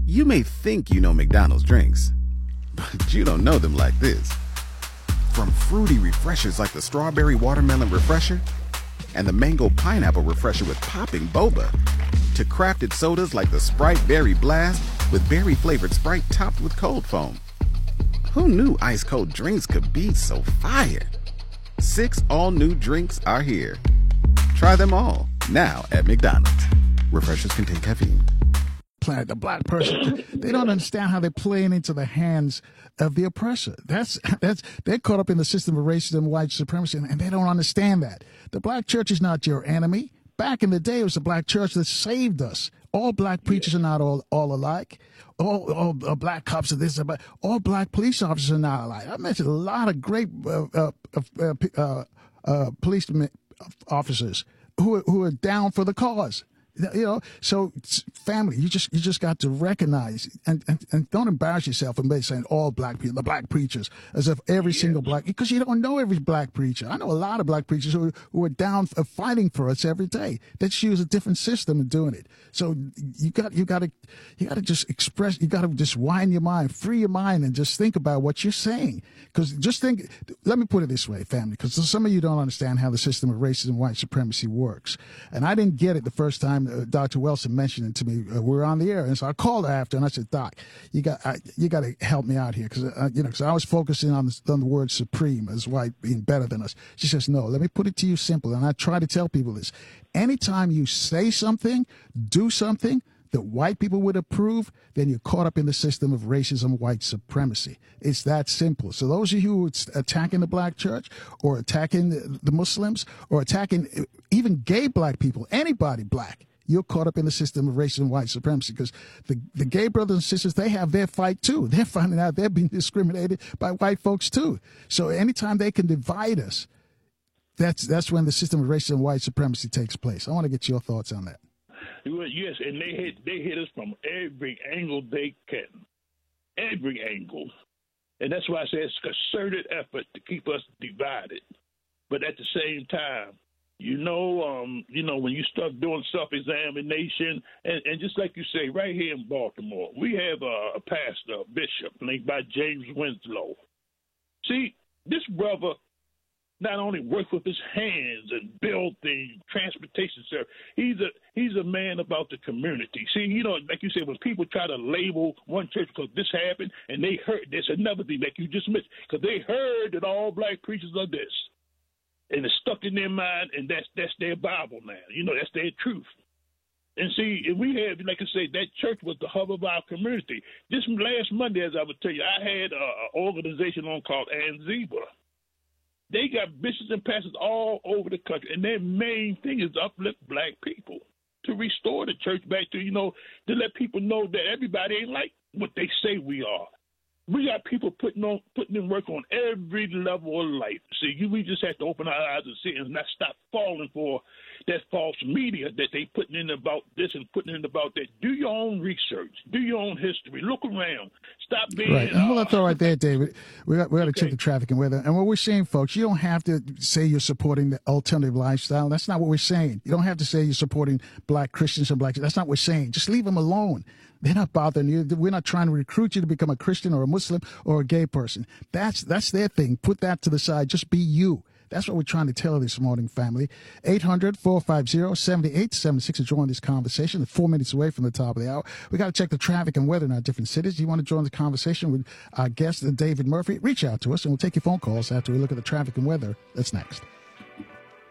You may think you know McDonald's drinks, but you don't know them like this. From fruity refreshers like the Strawberry Watermelon Refresher and the Mango Pineapple Refresher with popping boba, to crafted sodas like the Sprite Berry Blast with berry-flavored Sprite topped with cold foam. Who knew ice-cold drinks could be so fire? 6 all-new drinks are here. Try them all, now at McDonald's. Refreshers contain caffeine. The black person, they don't understand how they're playing into the hands of the oppressor. They're caught up in the system of racism, white supremacy, and they don't understand that. The black church is not your enemy. Back in the day, it was the black church that saved us. All black preachers are not all alike. All black cops are this, but all black police officers are not alike. I mentioned a lot of great police officers who are down for the cause. You know, so family, you just got to recognize and don't embarrass yourself and saying all black people, the black preachers, as if every single black, because you don't know every black preacher. I know a lot of black preachers who are down fighting for us every day. They just use a different system of doing it. So you got to just express, you got to just wind your mind, free your mind, and just think about what you're saying. Because just think, let me put it this way, family, because some of you don't understand how the system of racism and white supremacy works. And I didn't get it the first time Dr. Wilson mentioned it to me. We were on the air, and so I called her after, and I said, "Doc, you got to help me out here, because I was focusing on the word supreme as white being better than us." She says, "No, let me put it to you simple," and I try to tell people this: anytime you say something, do something that white people would approve, then you're caught up in the system of racism, white supremacy. It's that simple. So those of you who are attacking the black church or attacking the Muslims or attacking even gay black people, anybody black, you're caught up in the system of racism and white supremacy, because the gay brothers and sisters, they have their fight too. They're finding out they're being discriminated by white folks too. So anytime they can divide us, that's when the system of racism and white supremacy takes place. I want to get your thoughts on that. Well, yes, and they hit us from every angle they can, every angle, and that's why I say it's a concerted effort to keep us divided. But at the same time, when you start doing self-examination, and just like you say, right here in Baltimore, we have a pastor, a bishop, named by James Winslow. See, this brother not only worked with his hands and built the transportation service, he's a man about the community. See, like you said, when people try to label one church because this happened, and they heard this, another thing like you just mentioned, because they heard that all black preachers are this. And it's stuck in their mind, and that's their Bible now. That's their truth. And see, we had, like I say, that church was the hub of our community. This last Monday, as I would tell you, I had an organization on called Anziba. They got bishops and pastors all over the country, and their main thing is to uplift black people, to restore the church back to, to let people know that everybody ain't like what they say we are. We got people putting in work on every level of life. See, we just have to open our eyes and see and not stop falling for that false media that they putting in about this and putting in about that. Do your own research. Do your own history. Look around. Stop being... Right. And hold that thought right there, David. We got to check the traffic and weather. And what we're saying, folks, you don't have to say you're supporting the alternative lifestyle. That's not what we're saying. You don't have to say you're supporting black Christians and black... That's not what we're saying. Just leave them alone. They're not bothering you. We're not trying to recruit you to become a Christian or a Muslim or a gay person. That's their thing. Put that to the side. Just be you. That's what we're trying to tell you this morning, family. 800-450-7876 to join this conversation. 4 minutes away from the top of the hour. We got to check the traffic and weather in our different cities. You want to join the conversation with our guest, David Murphy? Reach out to us, and we'll take your phone calls after we look at the traffic and weather. That's next.